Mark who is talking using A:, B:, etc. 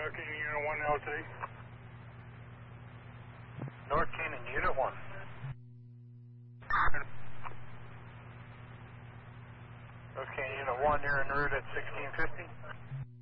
A: Canyon Unit 1 LT.
B: North Canyon Unit 1. North Canyon Unit 1, you're en route at 1650.